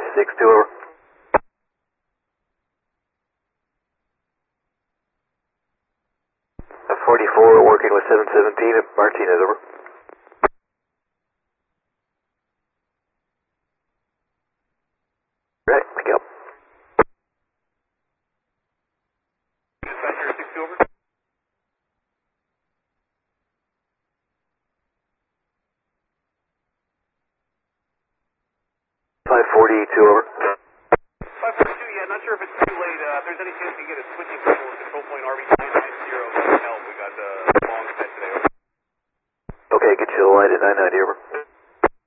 562, over. 44, working with 717 at Martinez, over. Right, pick up. Dispatcher 62, over. 542, over. 542, yeah, not sure if it's too late. If there's any chance you can get a switching signal with control point RV990, that would help. We got a long set today, over. Okay, get you the light at 990, over.